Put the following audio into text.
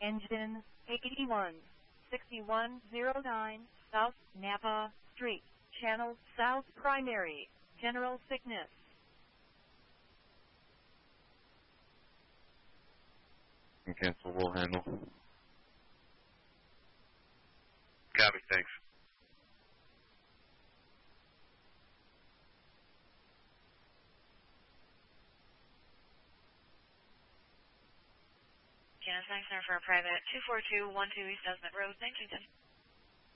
Engine 816109 South Napa Street, Channel South Primary, General Sickness. Cancel, we'll handle. Copy, thanks. Thanks, for a private 24212 East Desmond Road, Huntington.